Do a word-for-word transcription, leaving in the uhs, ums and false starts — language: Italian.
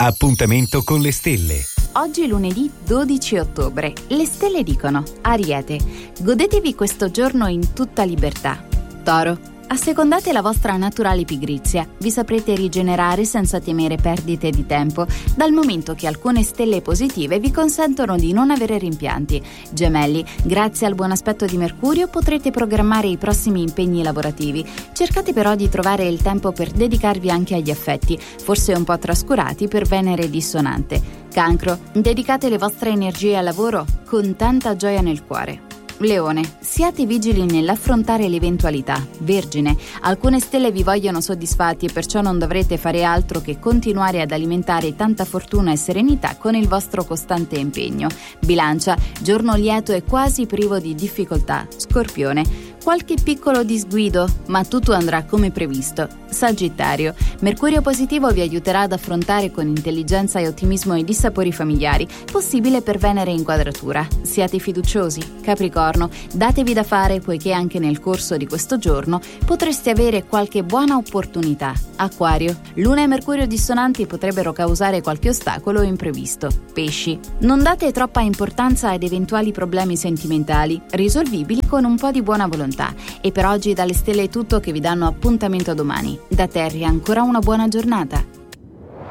Appuntamento con le stelle. Oggi lunedì dodici ottobre. Le stelle dicono: Ariete, godetevi questo giorno in tutta libertà. Toro, assecondate la vostra naturale pigrizia, vi saprete rigenerare senza temere perdite di tempo, dal momento che alcune stelle positive vi consentono di non avere rimpianti. Gemelli, grazie al buon aspetto di Mercurio potrete programmare i prossimi impegni lavorativi. Cercate però di trovare il tempo per dedicarvi anche agli affetti, forse un po' trascurati per Venere dissonante. Cancro, dedicate le vostre energie al lavoro con tanta gioia nel cuore. Leone, siate vigili nell'affrontare l'eventualità. Vergine, alcune stelle vi vogliono soddisfatti e perciò non dovrete fare altro che continuare ad alimentare tanta fortuna e serenità con il vostro costante impegno. Bilancia, giorno lieto e quasi privo di difficoltà. Scorpione, qualche piccolo disguido, ma tutto andrà come previsto. Sagittario, Mercurio positivo vi aiuterà ad affrontare con intelligenza e ottimismo i dissapori familiari, possibile per Venere in quadratura. Siate fiduciosi. Capricorno, datevi da fare poiché anche nel corso di questo giorno potreste avere qualche buona opportunità. Acquario, Luna e Mercurio dissonanti potrebbero causare qualche ostacolo imprevisto. Pesci, non date troppa importanza ad eventuali problemi sentimentali, risolvibili con un po' di buona volontà. E per oggi dalle stelle è tutto, che vi danno appuntamento domani. Da Terri ancora una buona giornata.